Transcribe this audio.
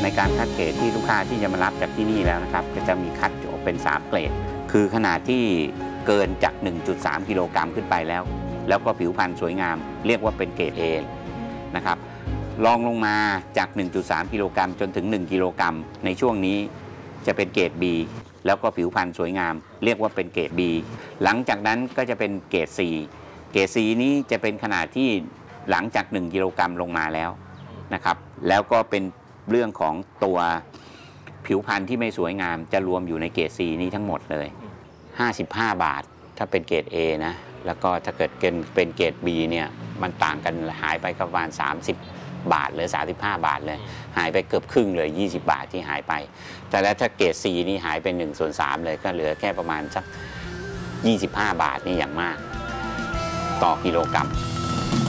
การคัดเกรดที่ลูกค้าที่จะมารับจากที่นี่แล้วนะครับก็จะมีคัดออกเป็น3เกรดคือขนาดที่เกินจาก 1.3 กิโลกรัมขึ้นไปแล้วก็ผิวพรรณสวยงามเรียกว่าเป็นเกรด A นะครับรองลงมาจาก 1.3 กิโลกรัมจนถึง 1 กิโลกรัมในช่วงนี้จะเป็นเกรด B แล้วก็ผิวพรรณสวยงามเรียกว่าเป็นเกรด B หลังจากนั้นก็จะเป็นเกรด C เกรด C นี้จะเป็นขนาดที่หลังจาก 1 กิโลกรัมลงมาแล้วนะครับแล้วก็เป็นเรื่องของตัวผิวพรรณที่ไม่สวยงามจะรวมอยู่ในเกรด C นี้ทั้งหมดเลย55 บาทถ้าเป็นเกรด A นะแล้วก็ถ้าเกิดเป็นเกรด B เนี่ยมันต่างกันหายไปประมาณ30 บาทหรือ35 บาทเลยหายไปเกือบครึ่งเลย20 บาทที่หายไปแต่แล้วถ้าเกรด C นี่หายไป1/3เลยก็เหลือแค่ประมาณสัก25 บาทนี่อย่างมากต่อกิโลกรัม